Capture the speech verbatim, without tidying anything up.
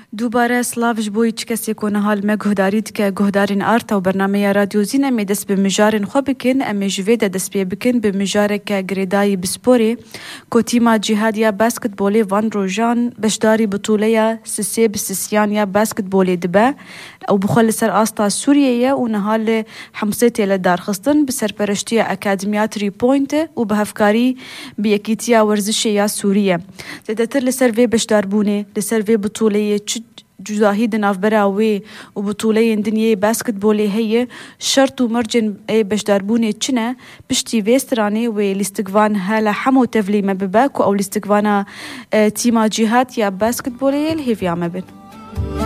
دوباره سلاوش بوی چه کسی که نهال ما گهدارید که گهدارین آرتا و برنامه رادیو زین امی دست به مجارن خواه بکن امی جویده دست بی بکن به مجاره که گریدای بسپوری که تیما جهادیا باسکتبولی وان روژان بشداری بطوله سسی بسیسیانیا باسکتبولی دبه او بخل سر آستا سوریه و نهال حمسیتی لدارخستن بسر پرشتی اکادمیات ری پوینت و به هفکاری بیکیتیا ورزشی یا سوریه زیادتر لسر وی بشدار بونه لسر وی بطوله جداهی دناف براوی و بطوله دنیای باسکتبولی هی شرط و مرجن بشدار بونه چنه پشتی ویسترانی و لیستگوان هلا حمو تفلی مبباک او لیستگوانا تیما جهات یا باسکتبولی الهیفیا مبن